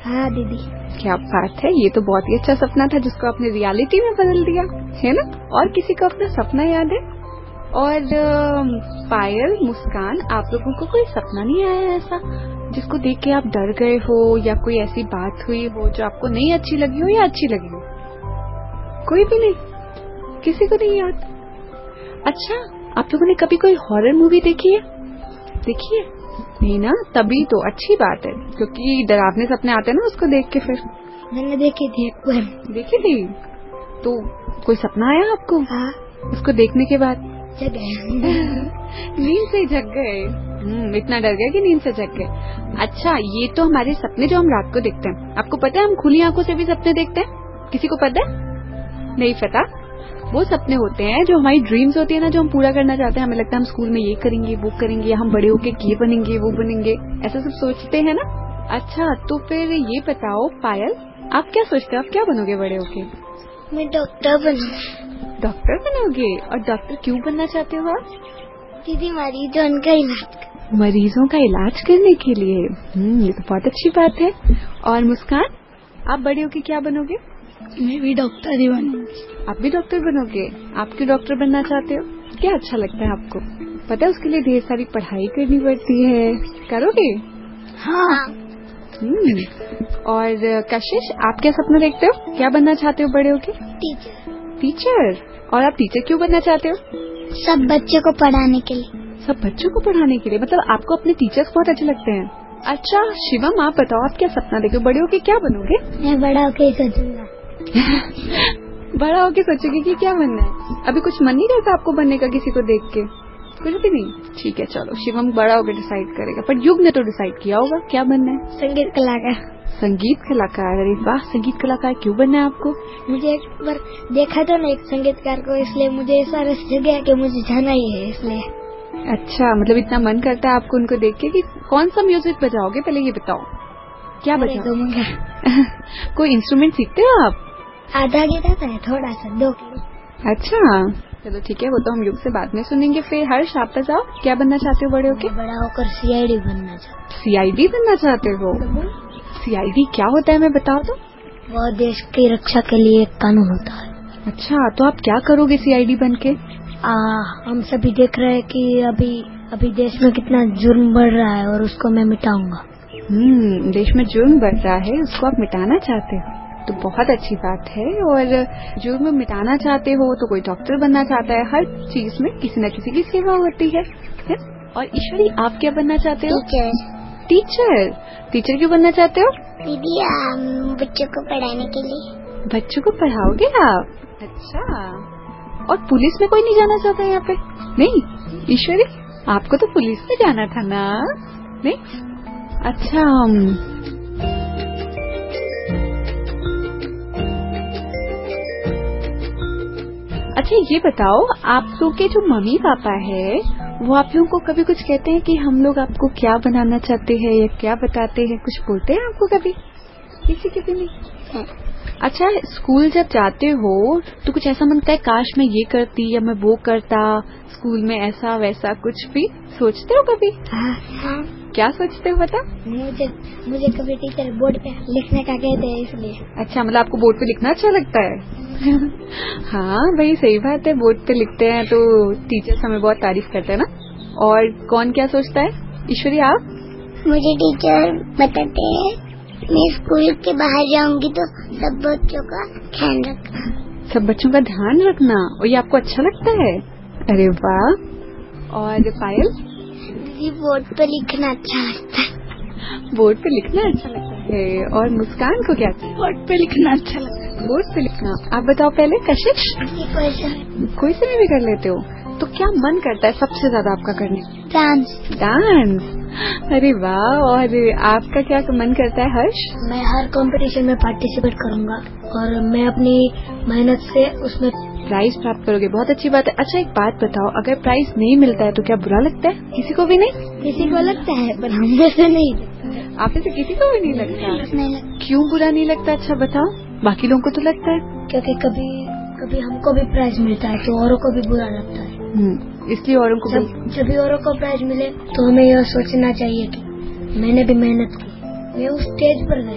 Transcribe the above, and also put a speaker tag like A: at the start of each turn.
A: हाँ दीदी।
B: क्या बात है, ये तो बहुत ही अच्छा सपना था जिसको आपने रियलिटी में बदल दिया है ना। और किसी को अपना सपना याद है? और पायल, मुस्कान, आप लोगों को कोई सपना नहीं आया ऐसा जिसको देख के आप डर गए हो, या कोई ऐसी बात हुई हो जो आपको नहीं अच्छी लगी हो या अच्छी लगी हो? कोई भी नहीं, किसी को नहीं याद? अच्छा, आप लोगों ने कभी कोई हॉरर मूवी देखी है? देखी है? नहीं ना, तभी तो अच्छी बात है, क्योंकि डरावने सपने आते हैं ना उसको देख के। फिर
A: मैंने देखी थी एक बार। देखी
B: थी? तो कोई सपना आया आपको?
A: हाँ।
B: उसको देखने के बाद
A: जग गए।
B: नींद से जग गए। इतना डर गए कि नींद से जग गए। अच्छा, ये तो हमारे सपने जो हम रात को देखते हैं। आपको पता है हम खुली आंखों से भी सपने देखते हैं? किसी को पता है? नहीं पता? वो सपने होते हैं जो हमारी ड्रीम्स होती है ना, जो हम पूरा करना चाहते हैं। हमें लगता है हम स्कूल में ये करेंगे, वो करेंगे, हम बड़े होके ये बनेंगे, वो बनेंगे, ऐसा सब सोचते हैं ना। अच्छा, तो फिर ये बताओ पायल, आप क्या सोचते हो, आप क्या बनोगे बड़े होके?
A: मैं डॉक्टर बनूंगी।
B: डॉक्टर बनोगे? और डॉक्टर क्यों बनना चाहते हो आप?
A: दीदी
B: मरीजों का इलाज करने के लिए। ये तो बहुत अच्छी बात है। और मुस्कान, आप बड़े होके क्या बनोगे?
A: मैं भी डॉक्टर ही बनूंगी।
B: आप भी डॉक्टर बनोगे? आप क्यों डॉक्टर बनना चाहते हो? क्या अच्छा लगता है आपको? पता है उसके लिए ढेर सारी पढ़ाई करनी पड़ती है, करोगे?
A: हाँ।
B: और कशिश, आप क्या सपना देखते हो, क्या बनना चाहते हो बड़े होके? टीचर? और आप टीचर क्यों बनना चाहते हो?
A: सब बच्चों को पढ़ाने के लिए।
B: सब बच्चों को पढ़ाने के लिए? मतलब आपको अपने टीचर्स बहुत अच्छे लगते हैं। अच्छा शिवम, आप बताओ, आप क्या सपना देखते हो, बड़े होके क्या बनोगे?
A: मैं बड़ा होके सोचूंगा।
B: बड़ा होके सोचोगे कि क्या बनना है? अभी कुछ मन नहीं रहता आपको बनने का किसी को देख के? कुछ भी नहीं? ठीक है, चलो शिवम बड़ा होकर डिसाइड करेगा। पर युग ने तो डिसाइड किया होगा क्या बनना है?
A: संगीत कलाकार।
B: संगीत कलाकार? अरे वाह, संगीत कलाकार क्यों बनना है आपको?
A: मुझे एक बार देखा था ना एक संगीतकार को, इसलिए मुझे ऐसा रस जगा कि मुझे जाना ही है, इसलिए।
B: अच्छा, मतलब इतना मन करता है आपको उनको देख के कि कौन सा म्यूजिक बजाओगे, पहले ये बताओ, क्या बजाओगे? कोई इंस्ट्रूमेंट सीखते हो आप?
A: आधा गीत आता है, थोड़ा सा, 2 किलो।
B: अच्छा, चलो ठीक है, वो तो हम युग से बाद में सुनेंगे। फिर हर्ष, आप बताओ, क्या बनना चाहते हो बड़े होके?
A: बड़ा होकर CID बनना चाहते हो।
B: CID बनना चाहते हो? CID क्या होता है, मैं बताओ तो।
A: वो देश की रक्षा के लिए एक कानून होता है।
B: अच्छा, तो आप क्या करोगे CID बन के?
A: हम सभी देख रहे हैं कि अभी देश में कितना जुर्म बढ़ रहा है, और उसको मैं मिटाऊंगा।
B: देश में जुर्म बढ़ रहा है, उसको आप मिटाना चाहते हो, तो बहुत अच्छी बात है। और जुर्म मिटाना चाहते हो तो कोई डॉक्टर बनना चाहता है। हर चीज में किसी न किसी की सेवा होती है? और ईश्वरी, आप क्या बनना चाहते हो? टीचर? टीचर क्यों बनना चाहते हो?
A: दीदी, बच्चों को पढ़ाने के लिए।
B: बच्चों को पढ़ाओगे आप? अच्छा, और पुलिस में कोई नहीं जाना चाहता यहाँ पे? नहीं ईश्वरी, आपको तो पुलिस में जाना था ना? नहीं? अच्छा, अच्छा ये बताओ, आप लोग के जो मम्मी पापा है वो आप लोगों को कभी कुछ कहते हैं कि हम लोग आपको क्या बनाना चाहते हैं, या क्या बताते हैं, कुछ बोलते हैं आपको कभी? किसी के भी नहीं? अच्छा, स्कूल जब जाते हो तो कुछ ऐसा मन करता है काश मैं ये करती या मैं वो करता, स्कूल में ऐसा वैसा कुछ भी सोचते हो कभी?
A: हाँ।
B: क्या सोचते हो बता?
A: मुझे कभी टीचर बोर्ड पे लिखने का कहते हैं, इसलिए।
B: अच्छा, मतलब आपको बोर्ड पे लिखना अच्छा लगता है? हाँ भाई, सही बात है, बोर्ड पे लिखते हैं तो टीचर्स हमें बहुत तारीफ करते हैं ना। और कौन क्या सोचता है? ईश्वरी, आप?
A: मुझे टीचर बताते हैं मैं स्कूल के बाहर जाऊंगी तो सब बच्चों का ध्यान रखना।
B: सब बच्चों का ध्यान रखना, और ये आपको अच्छा लगता है? अरे वाह। और पायल?
A: दीदी, बोर्ड पे लिखना अच्छा लगता है।
B: बोर्ड पे लिखना अच्छा लगता है। और मुस्कान को क्या?
A: बोर्ड पे लिखना अच्छा लगता है।
B: बोर्ड पे लिखना। आप बताओ पहले कशिश? कोई से भी कर लेते हो? तो क्या मन करता है सबसे ज्यादा आपका करने? डांस। अरे वाह। और आपका क्या मन करता है हर्ष?
A: मैं हर कंपटीशन में पार्टिसिपेट करूंगा, और मैं अपनी मेहनत से उसमें
B: प्राइज प्राप्त करोगे। बहुत अच्छी बात है। अच्छा, एक बात बताओ, अगर प्राइज नहीं मिलता है तो क्या बुरा लगता है? किसी को भी नहीं?
A: किसी को लगता है, पर हमें से नहीं।
B: आप में से किसी को भी नहीं लगता? क्यों बुरा नहीं लगता? अच्छा बताओ, बाकी लोगों को तो लगता है।
A: क्योंकि कभी हमको भी प्राइज मिलता है तो औरों को भी बुरा लगता है।
B: इसलिए औरों को
A: जब भी औरों को प्राइज मिले तो हमें यह सोचना चाहिए कि मैंने भी मेहनत की, मैं उस स्टेज पर गई,